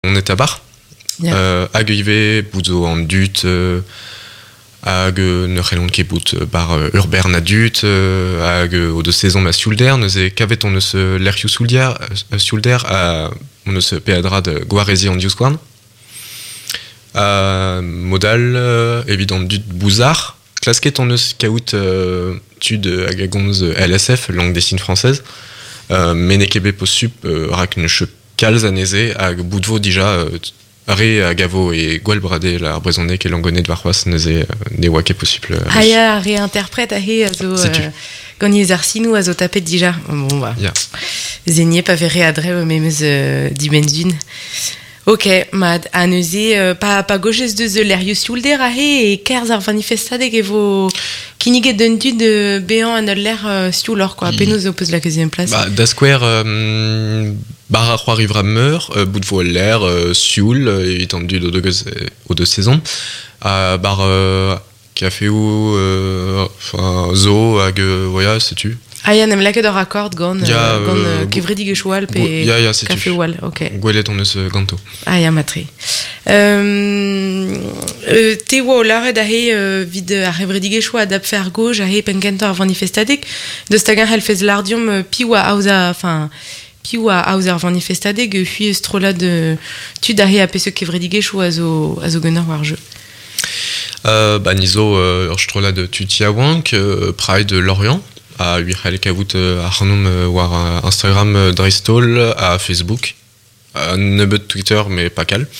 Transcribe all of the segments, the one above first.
on est à bar. Hag ive bouzo en dut, hag ne relon ket bout bar urber na dut, hag o de saison ma sulder, neuze kavet on eus l'erioù sulder a on eus peadrad gwarezi an diouskouarn. Modal, évident dut bouzard. Klasket on eus kaout tud hag agonz LSF, langue des signes française. Menekebe possup rak ne che kalz aneze hag boudvo déjà Are a gavo et gwell brade la représonné qu'est langonnet de varroas neuze ne oa ket possible. Aya réinterprète a he a zo gagné arsinou a zo tapet déjà. Bon bah. Yeah. Zenier pas verré adre memeus dimenzun. Ok, mad a neuze pa gauches de l'erius sulder a he e kerz ar manifestadeg evo kiniget d'un dud béant an l'air sioulor quoi. Penaos opus la deuxième place. Bah da square bar a c'hoar ivra meur, bout vo l'air sioul étendu au deux saisons. Bar café ou zo hag voya sais-tu. Aya nem laket ur akord gant kevredig e choual pe café wal, ok. Gwelet on eus ganto. Aya matre. Te oa o laret a he vid ar revredig e choua adap fer gauche a he penkentor ar manifestadeg deus tagan helfez lardium piou a ar manifestadeg fui eustrola de tud a he a peseuk kevredig e choua a zo gennor war jeu. Bah nizo ur strola de Tutiawank, Pride Lorient. A huirel kavout arnom war Instagram Dristol a Facebook. Nebet Twitter mais pas cal.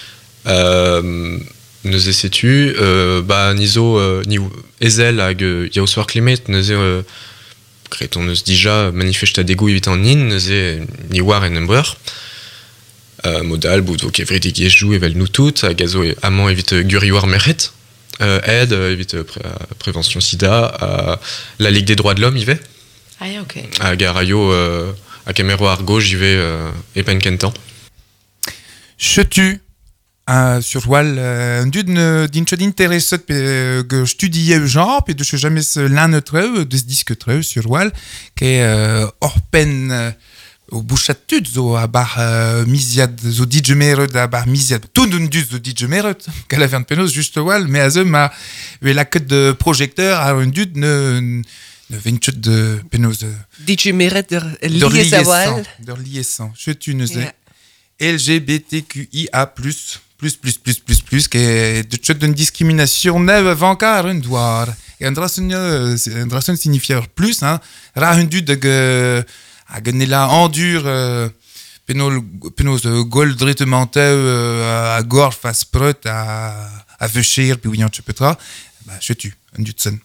Neuze setu bah nizo ni ezel hag yaos war klimet neuze kreton neus dija manifestadegou evit an in neuze ni war en embreur. Modal bout vo kevredig ejou evel nou tout hag azo amant evit guri war meret. Aide, évite prévention sida, la Ligue des droits de l'homme, y va. Ah, ok. À Garayo, à Camero Argo, j'y vais, et Penkentan. Je tue. Sur Wall, un d'une chose intéressante que je studie genre, puis de ce jamais l'un autre de ce disque treu sur Wall, qui est Orpen. O bouchatud zo a bar miziad zo digemeret a bar miziad tout d'un dus zo digemeret qu'elle avait un penos juste wal mais a zem a la queue de projecteur a un dud ne vinchut de penos digemeret de liaison je tu ne sais LGBTQIA+++++ qui est de chut d'une discrimination neuve avant car un doigt et un drason signifier plus hein ra un dud de a gannela endur penos gold dretemante a gorge face prot a vechir puis ouiant petra bah je tue un dutson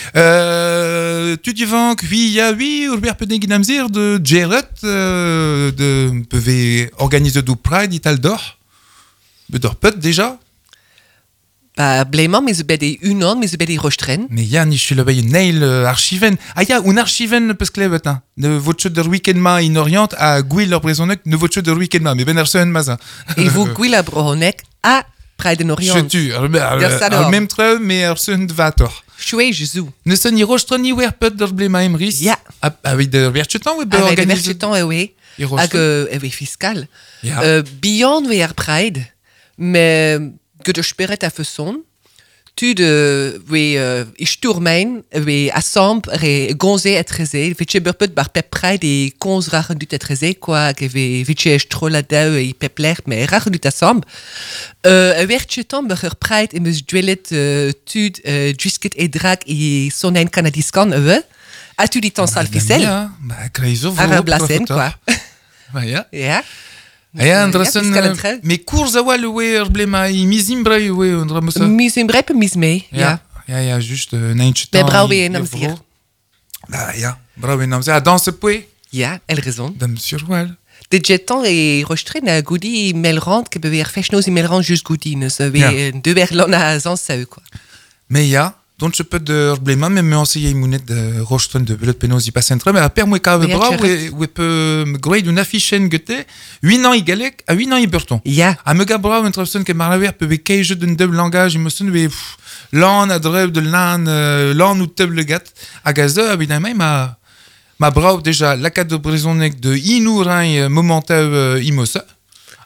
tu divan puis ya oui Robert Peneg namzir de Gerrit de peuvent organiser du Pride Italdor bedor peut déjà Bah, bleiman, mais bede unan, mais bede rostren. Mais ya ni je le nail archiven. Ah ya un archiven parce que levetin. Ne votre de week-end ma in Orient à Gouil leur présonek ne votre de week-end ma mais ben arsen maza. Et vous Gouil la bronek à Pride en Orient. Je tue. Même treu mais arsen de vator. Choué Jésus. Ne se ni rostren ni werpet de blema emris. Ya. Avec de verchetan ou avec de verchetan oui. Avec fiscal. Beyond we Pride mais que de speret a façon tu de isturmein we assemble re gonze etreze viche burpet bar peppride et cons rare du etreze quoi que viche strolada et pepler mais rare du assemble verchetan bar pride et mus dwelet tu jusket et drag et sonen canadiscan a tu dit ton sal ficelle bah crazy à blasen quoi ja ja Ja, interessant. Mais cours a wal we blema I misimbre we ondra mosa. Misimbre pe misme. Ja. Ja, juste nainch temps. Mais bravo et namzir. Ah ja, bravo et namzir. Dans ce point. Ja, elle raison. Dam sur wal. De jeton et rostre na goudi melrand que bever fechnos i melrand just goudi ne se ve de verlona zans ça quoi. Mais ja, donc je peux de blema même me enseigner immunet de rostren de belot penos I passentre mais a per moi ka bra we peut me grade une affiche gete 8 ans igalek à 8 ans I burton. Ja. A me gabra une personne que marlaver peut be keje d'un double langage emotion we lan adreb de lan ou table gat a gaza évidemment ma brau déjà la cadre brisonek de inourin momenta imosa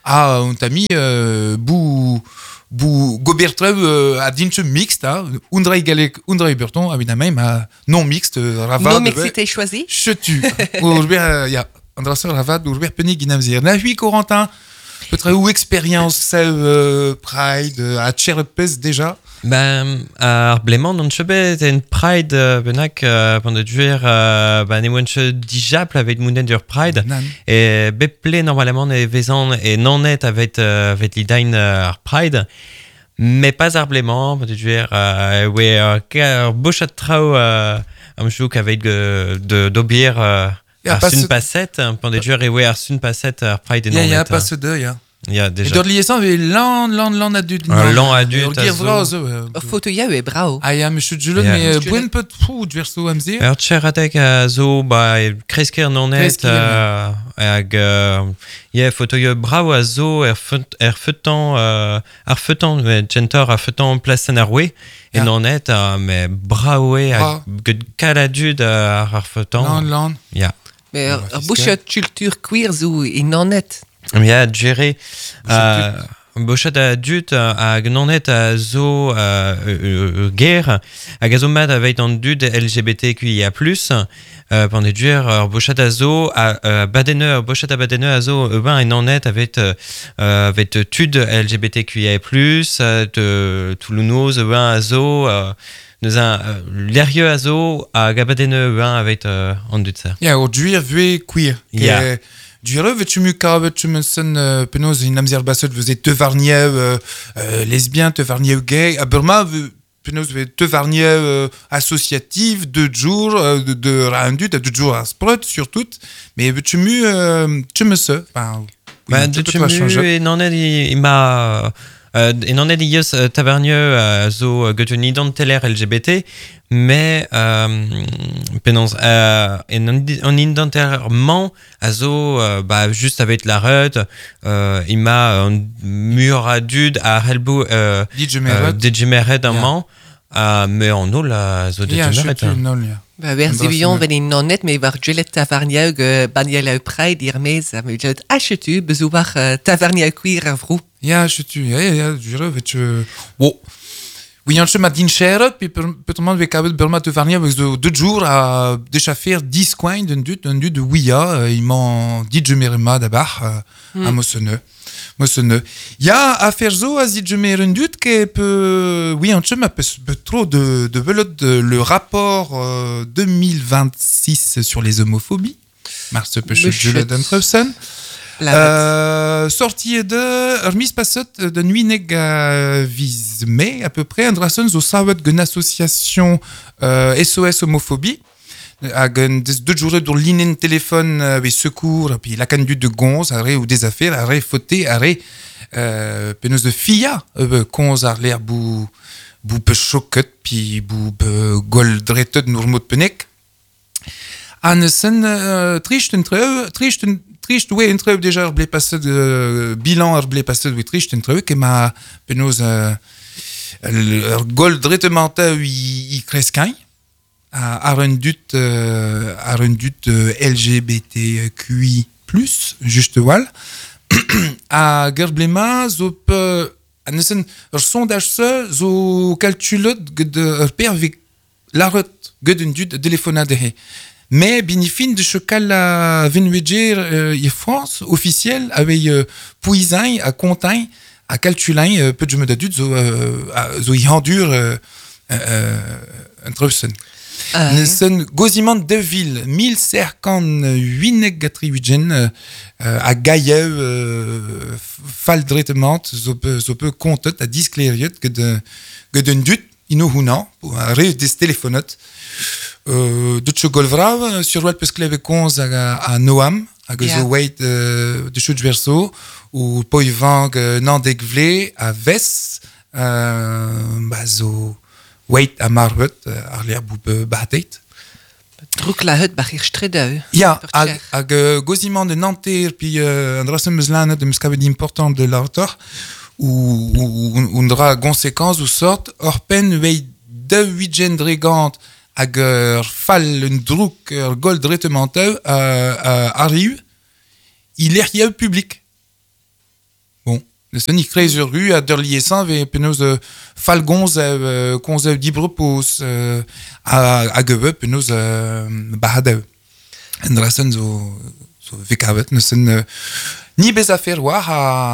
on t'a mis bou Gobertreu a dinche mixte, Undrei Galek, Undrei Burton, évidemment, ma non mixte, Ravad. Non mixte, c'était choisi? Chetu. Urber, ya, Andrasser Ravad, Urber Penny Guinamzir. Na hui Corentin, peut-être où expérience, Pride, à Tcherpes déjà? Ar bleman an chebet en Pride benak pendant duer ne oanche dijapl avec mounet dur Pride et beple normalement e vezan et nanet avec lidain ar Pride mais pas ar bleman pendant duer car bochat trao am chouk avec d'obier ar sun passet pendant duer et ar sun passet ar Pride et nanet. Il y a pas ce deux, ya. Il y a déjà. Et dans liaison avec l'an adulte. L'an adulte. Photo ya e brao. Ah ya, monsieur Julen, mais buen peu de fou du verso amzir. Alors tcheratek a zo kresker nanet hag photo ya brao a zo feutan gentor ar feutan plasen ar we et nanet mais brao e hag kaladud ar feutan. Lan. Ya. Mais ar bouchat culture queer zo e nanet. Ya, géré. Bochat a dut a gnanet a zo guerre a gazomat avec un dud LGBTQIA+, pendant duer bochat a zo a badene bochat a badene a zo ben en nanet avec tud LGBTQIA+, de Toulounoz ben a zo nous a l'erieux a zo a gabadene ben avec en dud ça. Ya, au duir vue queer. Ya. Du rêve, tu me carves, tu me sonnes, penaos, une amziar bassot, vous êtes te varnier lesbien, te varnier gay. À Burma, penaos, te varnier associatif, 2 jours, de rendu, 2 jours à sprot, surtout. Mais tu me sais. Tu me et non, il m'a. Et non est ios tavernieux zo gotu nidant teler LGBT mais penons en indenterment a zo juste avec la rud il m'a un mur à dude à helbo digimeret un man mais en eau la zo digimeret Verzivion wenn in nanet mais var gelet taverniag baniel Pride irmez am jet achetu bezouvar taverniag queer avro. Ja, du rêve, bon. Oui, on se m'a dit cher, puis peut-être avec Kabel Burma te varnier avec 2 jours à déjà faire 10 coins d'un dut de Ouya, ils m'ont dit je m'érema d'abord à Mossonneux. Il y a à faire zo à dit je m'érema dut que peut oui, on se m'a trop de le rapport 2026 sur les homophobies. Mars peut je le donne Trefsen. Sortie de remise passette de nuit mais à peu près Andrason zo sawet d'une association SOS homophobie a gen 2 jours de ligne téléphone avec secours et puis la canne de gonz arrêt ou des affaires arrêt fauté arrêt penos de fia cons ar l'air bou peu choquet puis bou gold dretet normot penek Anesen triste ouais entre déjà blé passé de bilan blé passé de triste entre que ma penos gold dretementa i crescain a rendut LGBTQI+ juste wal a gerblema zo pe anesen sondage zo calculot de per avec la rot gedun dut telefonade he. Mais binifin de chocal à Venueger et France officiel avec Pouisin à Contain à Caltulin peu de me d'adut zo y endure un trusen. Nesen goziment de ville 1058 negatriwigen à Gaïa faldretement zo peu compte à disclériot que d'un dut inohunan pour un ré des téléphonotes de Chogolvrav sur le parce que avait 11 à Noam à Gozo Wait de Chouch Verso ou Poivang Nandegvle à Ves bazo Wait à Marvet à l'air boube batet Druk la hut bach strede. Ja, à goziment de Nanterre puis Andrasem Mezlan de Muscavet important de l'auteur ou undra conséquence ou sorte orpen wait de wigen drigante hag fall un druk gold dretementeu arrive il est public neus ni kreuz ru a der liesant ve penaos falgonz konz dibrepos a geve penaos bahadav. En drasen zo vekavet neus ni bez a fer war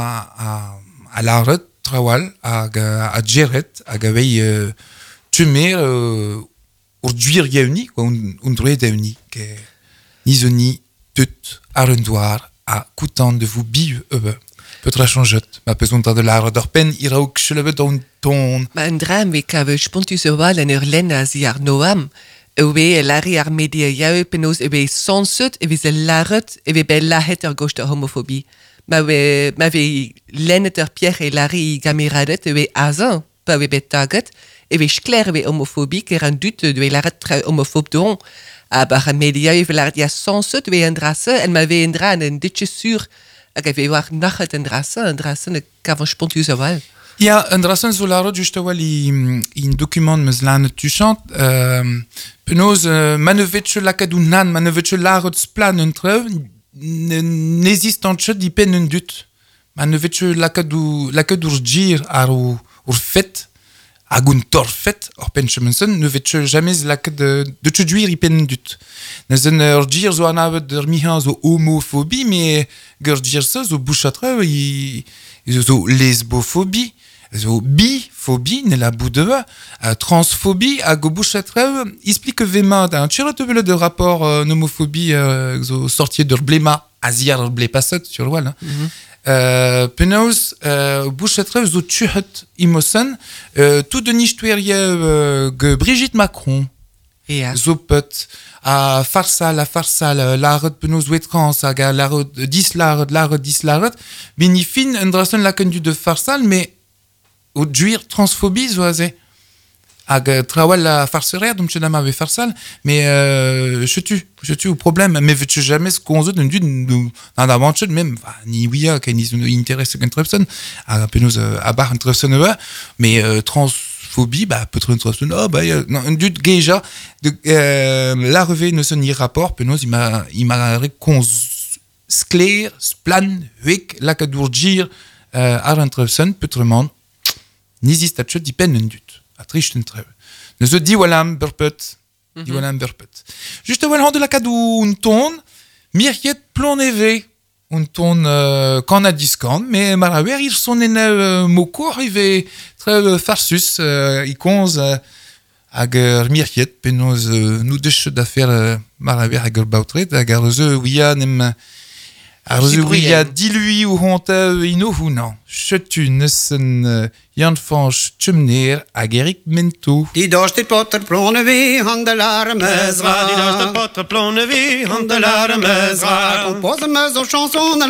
a laret trawal hag a djeret hag a vei tumer ur duir yaouni, un drouet daouni, ni zo ni tut ar un douar a koutan de vous bi petra changet, ma pezont de laret d'or pen iraouk chelevet d'on ton. Ma un dram ve kave spontus wal en ur len a zi ar noam, ewe lari ar media yae penaos ewe sansut ewe ze laret ewe be lahet ar goch der homophobie. Ma ve lennet ur pierre e lari gameradet ewe azan, pa ewe bet taget, ewe skler ewe homophobie ker an dut ewe laret tra homophob don. Aber ar media ewe laret ya sansut ewe en drasse, en ma ve en dra en ditche sur hag ewe war nachet en drasse ne kavan spontus wal. Ja, un drasen zo laret just wal in document meus lanet tuchant, penaos ma ne vet lakadoù nan, ma ne vet laret splan un treuv, n'existant di pen un dut. Ma ne vet lakadoù ur djir ar ur fet, hag un tor fet, or pen chemensen, ne vet jamais lakad de tchuduir i pen un dut. Nez un ur djir zo anavet ur mihan zo homophobie, me gur djir se zo bouchatreuv zo lesbophobie, zo biphobie, ne la boudeva, transphobie, hag o bouchatreuv, isplike vemad, un tchiret evel de rapport homophobie zo sortiet d'ur blema, aziar ur ble passet, sur wal, penaos bouchatreuv zo tchuhet imosen, tout de nishtouerie ge Brigitte Macron, zo pet, a farsal, laret penaos wetrans, hag a laret dis laret, benifin un drasen lakendu de farsal, mais o djuir transphobie zo aze. Hag trawal la farserer, dom tchedam ave farsal, mais je au problème, mais vet jamais konzet un dud nan avanchet, même ni ouia ken iz un interesse ken trepsen, hag penaos abar un trepsen eva, mais transphobie, peut-être un trepsen, un dud geja, la reve ne se ni rapport, penaos ima rekonz skler, splan, huek, lakadour djir, ar un trepsen, petrement, n'existe à di pen un dut, a tricht un treuv. Ne zo di walam burpet, Juste wal de la kadou un ton, mirket plon eve, un ton kan a diskant, mais maraver ir son ene mokour ive treuv farsus, ikonz hag mirket, penaos nou dech d'afer maraver hag ur bautret, hag ar ze ouia nem... Ar zo ouia dilui ou honta ino hounan. Chetu neus an Jan Fanch tchumner hag Erik Mento. Die dorst dit potter plone vi handelare mezra. Die dorst dit potter plone vi handelare mezra. Compose me zo chanson